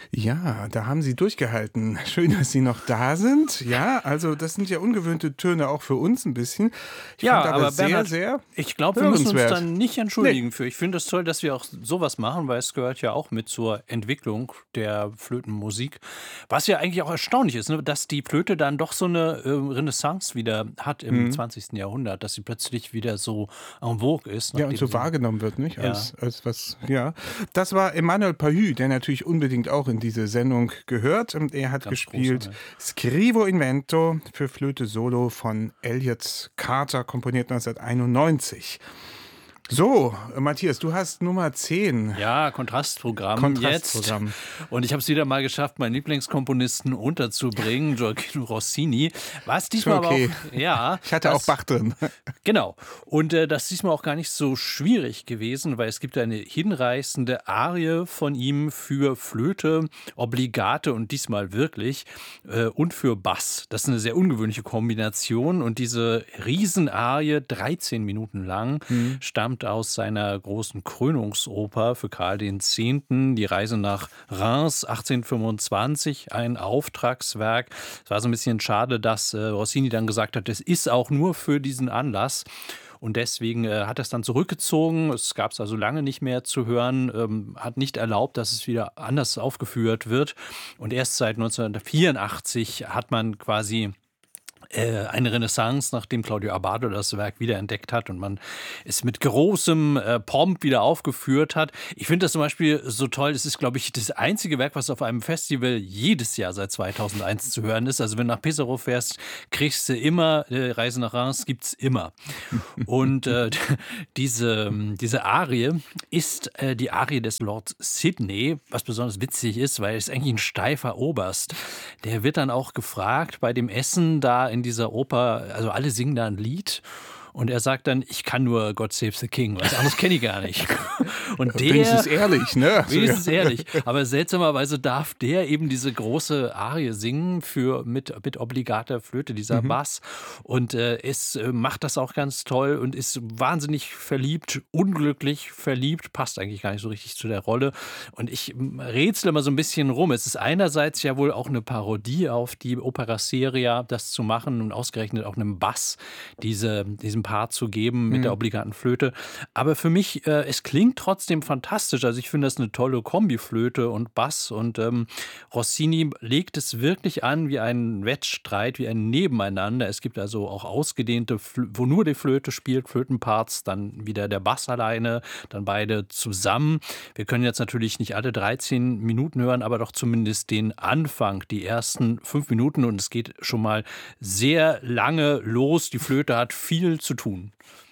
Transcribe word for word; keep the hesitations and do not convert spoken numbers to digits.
Ja, da haben Sie durchgehalten. Schön, dass Sie noch da sind. Ja, also das sind ja ungewöhnte Töne auch für uns ein bisschen. Ich fand Ja, aber aber sehr, Bernhard, sehr ich glaube, wir müssen uns hörenswert. dann nicht Ne, entschuldigen für. Ich finde es toll, dass wir auch sowas machen, weil es gehört ja auch mit zur Entwicklung der Flötenmusik. Was ja eigentlich auch erstaunlich ist, ne, dass die Flöte dann doch so eine äh, Renaissance wieder hat im mhm. zwanzigsten. Jahrhundert, dass sie plötzlich wieder so en vogue ist, Ja, und nachdem so sie. wahrgenommen wird, nicht? Ja, Als, als was, ja. Das war Emmanuel Pahü, der natürlich unbedingt auch in diese Sendung gehört. Und er hat ganz gespielt großartig. Scrivo Invento für Flöte Solo von Elliott Carter, komponiert neunzehnhunderteinundneunzig. So, Matthias, du hast Nummer zehn, Ja, Kontrastprogramm jetzt. Kontrastprogramm. Und ich habe es wieder mal geschafft, meinen Lieblingskomponisten unterzubringen, Gioacchino Rossini. Was Schon diesmal aber auch, okay. ja, Ich hatte auch was Bach drin. Genau. Und äh, das ist diesmal auch gar nicht so schwierig gewesen, weil es gibt eine hinreißende Arie von ihm für Flöte, Obligate und diesmal wirklich äh, und für Bass. Das ist eine sehr ungewöhnliche Kombination und diese Riesenarie, dreizehn Minuten lang, Hm. stammt aus seiner großen Krönungsoper für Karl X., Die Reise nach Reims achtzehnhundertfünfundzwanzig, ein Auftragswerk. Es war so ein bisschen schade, dass äh, Rossini dann gesagt hat, es ist auch nur für diesen Anlass. Und deswegen äh, hat er es dann zurückgezogen. Es gab es also lange nicht mehr zu hören, ähm, hat nicht erlaubt, dass es wieder anders aufgeführt wird. Und erst seit neunzehnhundertvierundachtzig hat man quasi äh, eine Renaissance, nachdem Claudio Abbado das Werk wiederentdeckt hat und man es mit großem äh, Pomp wieder aufgeführt hat. Ich finde das zum Beispiel so toll. Es ist, glaube ich, das einzige Werk, was auf einem Festival jedes Jahr seit zweitausendeins zu hören ist. Also wenn du nach Pesaro fährst, kriegst du immer, äh, Reise nach Reims gibt's immer. Und äh, diese, diese Arie ist äh, die Arie des Lord Sidney, was besonders witzig ist, weil es eigentlich ein steifer Oberst. Der wird dann auch gefragt bei dem Essen da in dieser Oper, also alle singen da ein Lied. Und er sagt dann, ich kann nur God Save the King, was anderes kenne ich gar nicht. Und der, Wenigstens ehrlich, ne? Also, wenigstens ja. ehrlich, aber seltsamerweise darf der eben diese große Arie singen für, mit, mit obligater Flöte, dieser Mhm. Bass. Und äh, es äh, macht das auch ganz toll und ist wahnsinnig verliebt, unglücklich verliebt, passt eigentlich gar nicht so richtig zu der Rolle. Und ich ähm, rätsel immer so ein bisschen rum. Es ist einerseits ja wohl auch eine Parodie auf die Opera Seria, das zu machen und ausgerechnet auch einem Bass diese, diesen Part zu geben mit der Mhm. obligaten Flöte. Aber für mich, äh, es klingt trotzdem fantastisch. Also ich finde das eine tolle Kombi-Flöte und Bass. Und ähm, Rossini legt es wirklich an wie ein Wettstreit, wie ein Nebeneinander. Es gibt also auch ausgedehnte, Fl- wo nur die Flöte spielt, Flötenparts, dann wieder der Bass alleine, dann beide zusammen. Wir können jetzt natürlich nicht alle dreizehn Minuten hören, aber doch zumindest den Anfang, die ersten fünf Minuten. Und es geht schon mal sehr lange los. Die Flöte hat viel zu tun.